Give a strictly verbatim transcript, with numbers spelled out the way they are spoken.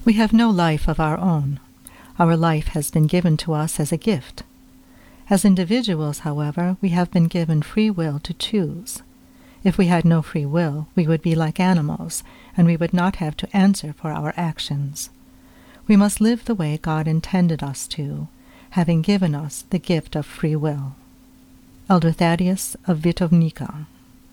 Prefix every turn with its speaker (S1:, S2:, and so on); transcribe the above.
S1: We have no life of our own. Our life has been given to us as a gift. As individuals, however, we have been given free will to choose. If we had no free will, we would be like animals, and we would not have to answer for our actions. We must live the way God intended us to, having given us the gift of free will. Elder Thaddeus of Vitovnica.